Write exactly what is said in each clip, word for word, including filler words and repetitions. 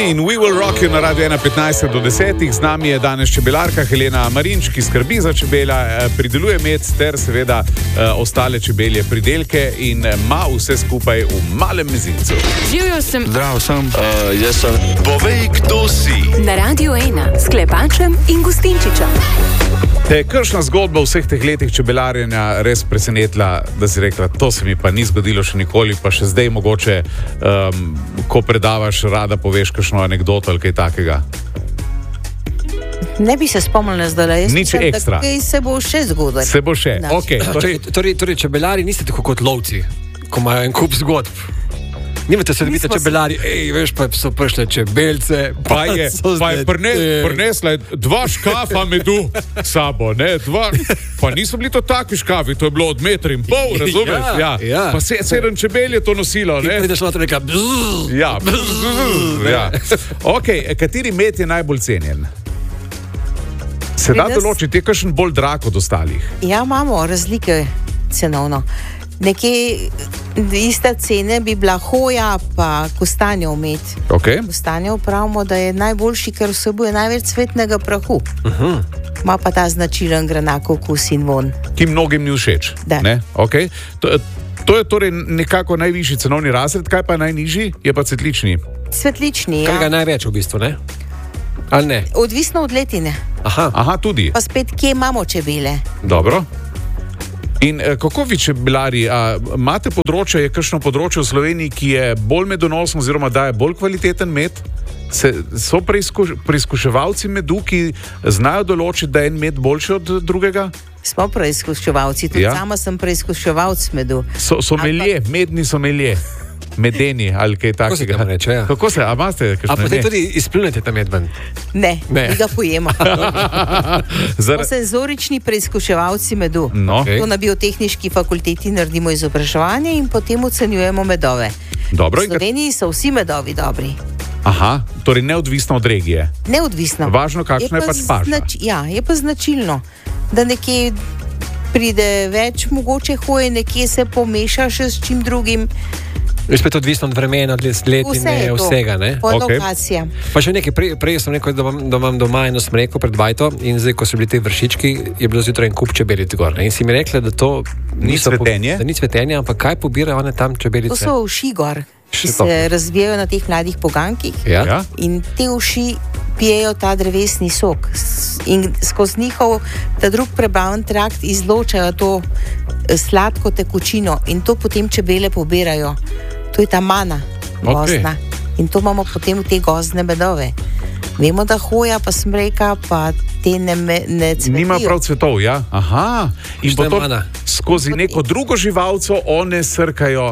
in We Will Rock You na Radio ena petnajst do desetih. Z nami je danes čebelarka Helena Marinč, ki skrbi za čebela, prideluje med ter seveda ostale čebelje pridelke in ima vse skupaj v malem mezincu. Živjo sem. Zdrav sem. Uh, jaz sem. Povej, kdo si. Na Radio ena s Klepačem in Gustinčičem. Te je kakšna zgodba vseh teh letih čebelarjenja res presenetila, da si rekla, to se mi pa ni zgodilo še nikoli, pa še zdaj mogoče, um, ko predavaš, rada poveš kakšno anekdoto ali kaj takega? Ne bi se spomnila zdaj, jaz Nič mislim, ekstra. da se bo še zgodilo. Se bo še, Da. ok. Torej, Torej, torej, čebelari niste tako kot lovci, ko imajo en kup zgodb. Nimate se, da biste čebelari, ej, veš, pa so prišle čebelce, pa je, pa je prne, prinesla dva škafa medu sabo, ne, dva, pa niso bili to taki škafi, to je bilo od metra in pol, razumeš? Ja, ja. Pa se, sedem čebel je to nosilo, ne? In prideš noter reka, bzzz. Ja, bzzz, ja. Ok, kateri med je najbolj cenjen? Se da Pri nas- določiti, je kakšen bolj drag od ostalih? Ja, imamo razlike cenovno. Nekje ista cene bi bila hoja, pa kostanjev med. Ok, Kostanjev pravimo, da je najboljši, ker vsebuje največ cvetnega prahu. Ima pa ta značilen granakov okus in von. ki mnogim ni všeč. Da. Ne? Okay. To, to je torej nekako najvišji cenovni razred, kaj pa najnižji, je pa cvetlični. Cvetlični, Kaj ga ja. največ v bistvu, ne? Ali ne? Odvisno od letine. Aha. Aha, tudi. Pa spet, kje imamo čebele. Dobro. In eh, kako vi čebelari, a imate področje, je kakšno področje v Sloveniji, ki je bolj medonosno oziroma daje bolj kvaliteten med? Se, so preizkuš, preizkuševalci medu, ki znajo določiti, da je en med boljši od drugega? Smo preizkuševalci, tudi Ja. ja. sama sem preizkuševalc medu. So, somelje, medni somelje, medeni ali kaj Kako se takega. temu reče, ja. Kako se, a imate A kakšno potem ime? tudi izpljunete ta med ven? Ne, Ne. mi ga pojemo. Zar... Smo senzorični preizkuševalci medu. No, Okej. To na biotehniški fakulteti naredimo izobraževanje in potem ocenjujemo medove. dobro. V In, kat- Sloveniji so vsi medovi dobri. aha, torej neodvisno od regije. Neodvisno. Važno, kakšna je pač paša. znač, ja, je pa značilno, da nekje pride več mogoče hoje, nekje se pomeša še s čim drugim. Je spet odvisno od vremena, od Vse letine, je to. vsega, ne? Po Okej. lokacijah. Pa še nekaj, prej, prej sem rekel, da imam, da imam doma eno smreko pred vajto in zdaj, ko so bili te vršički, je bilo zjutraj en kup čebelic gor. Ne? In si mi rekla, da to Ni niso po- cvetenje? Da ni cvetenje, ampak kaj pobirajo one tam To čebelice? so uši gor, Še ki to. se razvijajo na teh mladih pogankih. Ja? Ja? In te uši pijejo ta drevesni sok S- in skozi njihov ta drug prebavni trakt izločajo to eh, sladko tekočino in to potem čebele pobirajo. To je ta mana gozdna. In to imamo potem v te gozdne medove. Vemo, da hoja, pa smreka, pa te ne, me- ne cvetijo. Nima prav cvetov, ja? Aha. In Što je potem mana? skozi neko drugo živalco one srkajo.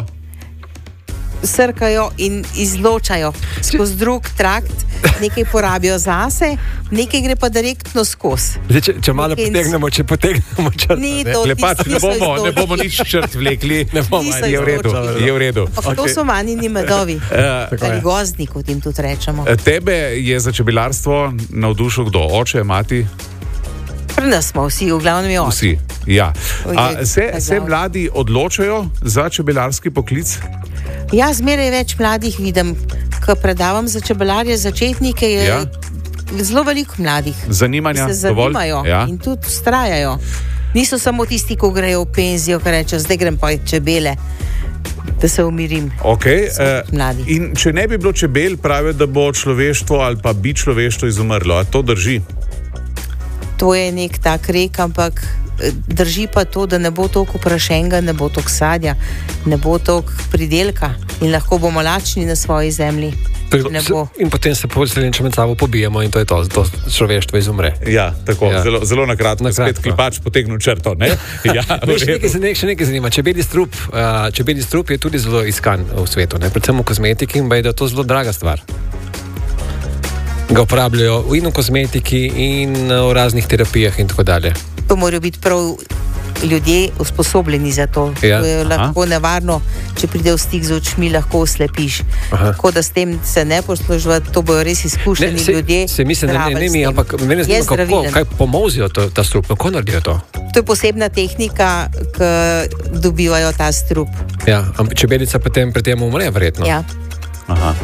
Srkajo in izločajo skozi drug trakt, nekaj porabijo zase, nekaj gre pa direktno skozi. Zdaj, če, če malo Nekaj- potegnemo, če potegnemo črto. Ni ne? to Lepač, tisto, ne niso bomo, ne izločili. bomo nič črt vlekli. Ne bomo, Niso ajde. Je v redu, izločili. je v redu. Ampak to so manjini medovi. Eh, Ali gozdni, kot jim tudi rečemo. Tebe je za čebelarstvo navdušil kdo? Oče, mati? Pri nas smo vsi, v glavnem je oče. Vsi. Ja. A, Ojej, se, kaj se glavno. mladi odločajo za čebelarski poklic? Ja, zmeraj več mladih vidim, ko predavam za čebelarje, začetnike, je Ja. ja. zelo veliko mladih, Zanimanja ki se dovolj? zanimajo Ja. in tudi ustrajajo. Niso samo tisti, ko grejo v penzijo, ki rečejo, zdaj grem pa čebele, da se umirim. Okay, So eh, mladi. in če ne bi bilo čebel, pravijo, da bo človeštvo ali pa bi človeštvo izumrlo. A to drži? To je nek tak rek, ampak eh, drži pa to, da ne bo toliko prašenga, ne bo toliko sadja, ne bo toliko pridelka in lahko bomo lačni na svoji zemlji. Ne bo. In potem se posledično med sabo pobijemo in to je to, to človeštvo izumre. Ja, tako, Ja. zelo, zelo na kratko, Na spet kratko. klipač potegnil črto. Ne? Ja, v Me Še nekaj, redu. zane- še nekaj zanima. Čebelji strup, uh, čebelji strup je tudi zelo iskan v svetu, ne? Predvsem v kozmetiki in da je to zelo draga stvar. Ga uporabljajo in v kozmetiki, in uh, v raznih terapijah in tako dalje. To morajo biti prav ljudje usposobljeni za to. Ja. To je lahko nevarno, če pride v stik z očmi, lahko oslepiš. Aha. Tako da s tem se ne posluževati, to bojo res izkušeni se, ljudje. se mislim, ne, ne, zraven ne s mi, tem. ampak mene Je zanima, kako, zdravilen. kaj pomozijo to, ta strup, kako naredijo to. To je posebna tehnika, ki dobivajo ta strup. Ja, ampak čebelica potem pri tem umre, verjetno. Ja. Aha.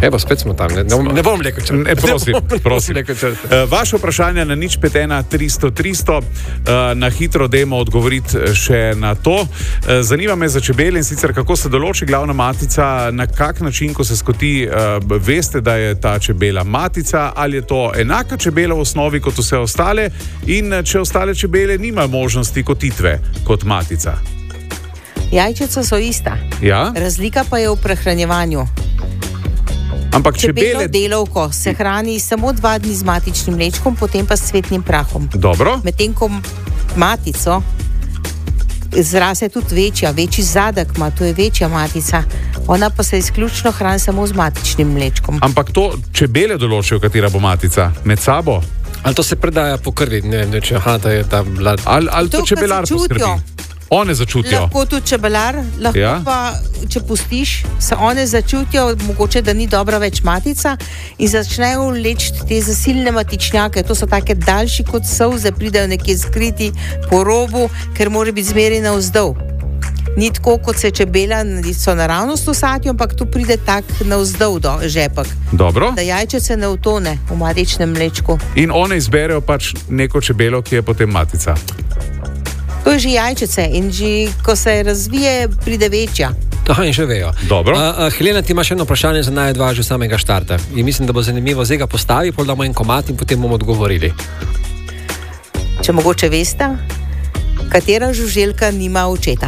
Evo, spet smo tam, ne, ne bom rekel črte. Ne, prosim, prosim. rekel črte. Uh, vaše vprašanje na nič pet ena tristo tristo, uh, na hitro dajmo odgovoriti še na to. Uh, zanima me za čebele in sicer kako se določi glavna matica, na kak način, ko se skoti, uh, veste, da je ta čebela matica, ali je to enaka čebela v osnovi kot vse ostale in če ostale čebele nima možnosti kotitve kot matica. Jajčica so ista. Ja? Razlika pa je v prehranjevanju. Ampak Čebelo čebele... delovko se hrani samo dva dni z matičnim mlečkom, potem pa s cvetnim prahom. Dobro. Medtem ko matico zrase tudi večja, večji zadek ima, to je večja matica. Ona pa se izključno hrani samo z matičnim mlečkom. Ampak to čebele določijo, katera bo matica? Med sabo? Ali to se predaja po krvi, ne, ne če aha, da je ta blad. Ali, ali to, To, to čebelar kar se čutijo. poskrbi? One začutijo. Lahko tudi čebelar, lahko Ja. pa, če pustiš, se one začutijo, mogoče, da ni dobra več matica in začnejo vleči te zasilne matičnjake. To so take daljši kot solze, pridejo nekje skriti po robu, ker mora biti zmeraj navzdol. Ni tako, kot se čebela, so naravnost vsatijo, ampak tu pride tak navzdol do žepek, Dobro. da jajčice ne utone v matičnem mlečku. In one izberejo pač neko čebelo, ki je potem matica. To je že jajčice in že, ko se razvije, pride večja. Aha, in še vejo. Dobro. A, a, Helena, ti imaš eno vprašanje za naj dva že samega štarta. In mislim, da bo zanimivo, zdaj ga postavi, pol damo en komat in potem bomo odgovorili. Če mogoče veste, katera žuželka nima očeta?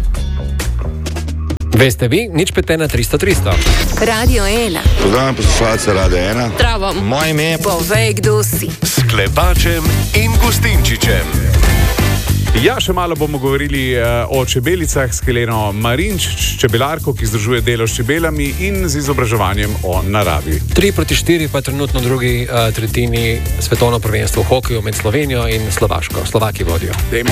Veste vi, nič pet ena tristo tristo. Radio ena. Pozdravljam poslušalce Radia ena. Zdravo. Moje ime je Povej, kdo si. S Klepačem in Gustinčičem. Ja, še malo bomo govorili uh, o čebelicah s Heleno Marinč, čebelarko, ki združuje delo s čebelami in z izobraževanjem o naravi. tri proti štiri pa je trenutno v drugi uh, tretjini svetovno prvenstvo v hokeju med Slovenijo in Slovaško. Slovaki vodijo. Dejmo.